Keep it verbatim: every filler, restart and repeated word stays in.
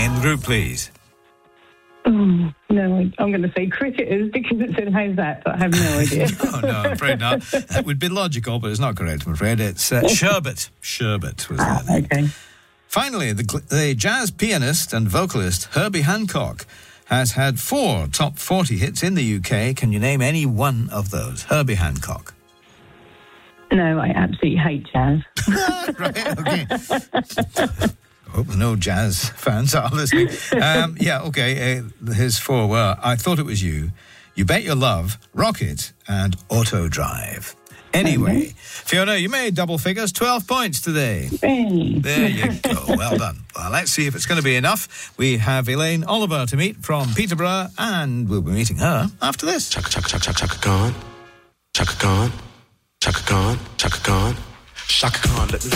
in the group, please? Oh, no, I'm going to say cricketers because it said, how's that? But I have no idea. Oh, no, I'm afraid not. That would be logical, but it's not correct, I'm afraid. It's uh, Sherbet. Sherbet was Ah, their name. okay. Finally, the, the jazz pianist and vocalist Herbie Hancock has had four top forty hits in the U K. Can you name any one of those? Herbie Hancock. No, I absolutely hate jazz. Right, okay. I hope no jazz fans are listening. Um, yeah, okay. Uh, his four were I Thought It Was You, You Bet Your Love, Rocket, and Auto Drive. Anyway, okay. Fiona, you made double figures, twelve points today. Hey. There you go. Well done. Well, let's see if it's going to be enough. We have Elaine Oliver to meet from Peterborough, and we'll be meeting her after this. Chaka, chaka, chaka, chaka, chaka Khan. Chaka Khan. Chaka Khan. Chaka Khan. Chaka Khan. Let me